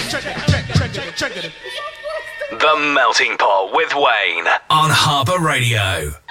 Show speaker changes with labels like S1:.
S1: The Melting Pot with Wayne on Harbour Radio.